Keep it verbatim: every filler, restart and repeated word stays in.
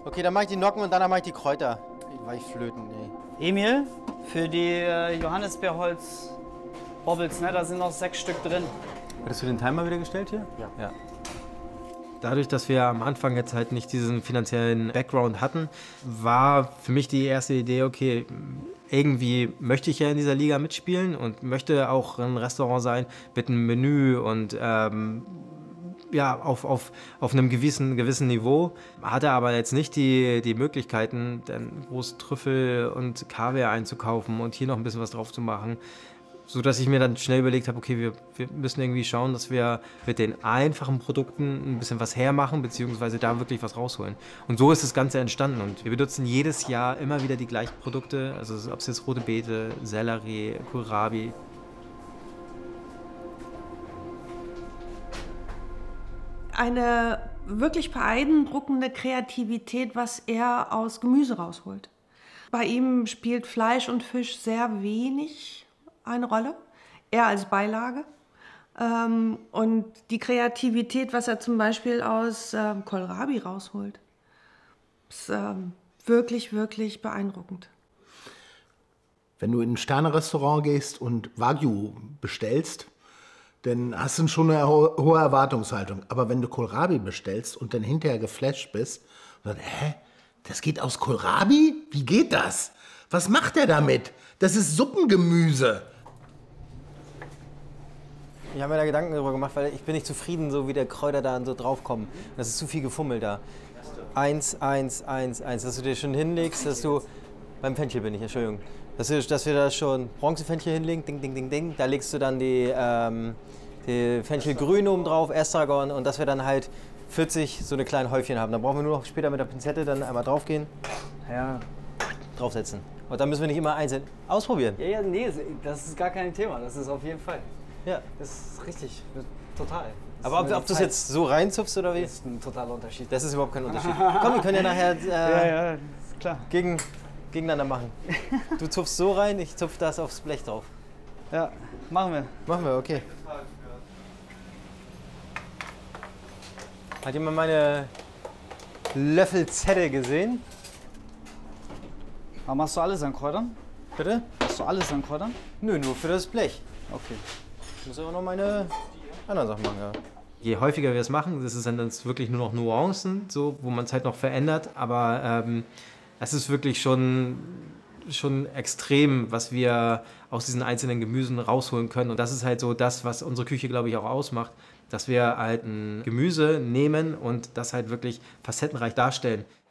Okay, dann mache ich die Nocken und danach mache ich die Kräuter. Weichflöten, nee. Emil, für die äh, Johannisbeerholz Bobbles, ne? Da sind noch sechs Stück drin. Hattest du den Timer wieder gestellt hier? Ja. Ja. Dadurch, dass wir am Anfang jetzt halt nicht diesen finanziellen Background hatten, war für mich die erste Idee, okay, irgendwie möchte ich ja in dieser Liga mitspielen und möchte auch ein Restaurant sein mit einem Menü und ähm, ja, auf, auf, auf einem gewissen, gewissen Niveau. Hatte aber jetzt nicht die, die Möglichkeiten, dann groß Trüffel und Kaviar einzukaufen und hier noch ein bisschen was drauf zu machen. So dass ich mir dann schnell überlegt habe, okay, wir, wir müssen irgendwie schauen, dass wir mit den einfachen Produkten ein bisschen was hermachen, beziehungsweise da wirklich was rausholen. Und so ist das Ganze entstanden. Und wir benutzen jedes Jahr immer wieder die gleichen Produkte, also ob es jetzt rote Beete, Sellerie, Kohlrabi. Eine wirklich beeindruckende Kreativität, was er aus Gemüse rausholt. Bei ihm spielt Fleisch und Fisch sehr wenig eine Rolle, eher als Beilage. Ähm, und die Kreativität, was er zum Beispiel aus ähm, Kohlrabi rausholt, ist ähm, wirklich, wirklich beeindruckend. Wenn du in ein Sterne-Restaurant gehst und Wagyu bestellst, dann hast du schon eine ho hohe Erwartungshaltung. Aber wenn du Kohlrabi bestellst und dann hinterher geflasht bist, und dann, hä, das geht aus Kohlrabi? Wie geht das? Was macht er damit? Das ist Suppengemüse. Ich habe mir da Gedanken darüber gemacht, weil ich bin nicht zufrieden, so wie der Kräuter da so draufkommen. Das ist zu viel Gefummel da. Eins, eins, eins, eins. Dass du dir schon hinlegst, dass du... Beim Fenchel bin ich, Entschuldigung. Dass, du, dass wir da schon Bronzefenchel hinlegen, ding, ding, ding, ding. Da legst du dann die, ähm, die Fenchelgrün oben drauf, Estragon. Und dass wir dann halt vierzig so eine kleinen Häufchen haben. Da brauchen wir nur noch später mit der Pinzette dann einmal draufgehen. Ja. Draufsetzen. Und dann müssen wir nicht immer einzeln ausprobieren. Ja, ja, nee, das ist gar kein Thema. Das ist auf jeden Fall. Ja. Das ist richtig. Total. Das Aber ob, ob du es jetzt so reinzupfst oder wie? Das ist ein totaler Unterschied. Das ist überhaupt kein Unterschied. Komm, wir können ja nachher äh, ja, ja, ist klar. Gegen, gegeneinander machen. Du zupfst so rein, ich zupf das aufs Blech drauf. Ja, machen wir. Machen wir, okay. Hat jemand meine Löffelzette gesehen? Aber machst du alles an Kräutern? Bitte? Machst du alles an Kräutern? Nö, nur für das Blech. Okay. Ich muss aber noch meine anderen Sachen machen, ja. Je häufiger wir es machen, das ist dann wirklich nur noch Nuancen, so, wo man es halt noch verändert, aber ähm, es ist wirklich schon, schon extrem, was wir aus diesen einzelnen Gemüsen rausholen können. Und das ist halt so das, was unsere Küche, glaube ich, auch ausmacht, dass wir halt ein Gemüse nehmen und das halt wirklich facettenreich darstellen.